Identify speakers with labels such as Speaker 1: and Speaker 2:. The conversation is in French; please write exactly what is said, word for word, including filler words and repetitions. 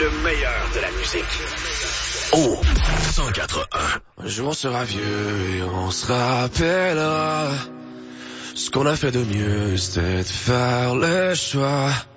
Speaker 1: le meilleur de la musique. Oh, cent quatre un.
Speaker 2: Un jour on sera vieux et on se rappellera. Ce qu'on a fait de mieux, c'était de faire le choix